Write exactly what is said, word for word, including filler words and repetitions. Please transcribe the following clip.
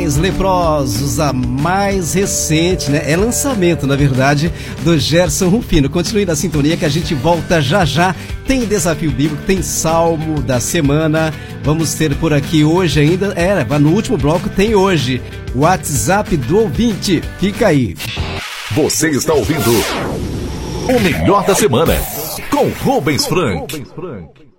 Leprosos, a mais recente, né? É lançamento, na verdade, do Gerson Rufino. Continue na sintonia que a gente volta já já. Tem desafio bíblico, tem salmo da semana. Vamos ter por aqui hoje ainda. É, no último bloco tem hoje o WhatsApp do ouvinte. Fica aí. Você está ouvindo o melhor da semana com Rubens Frank.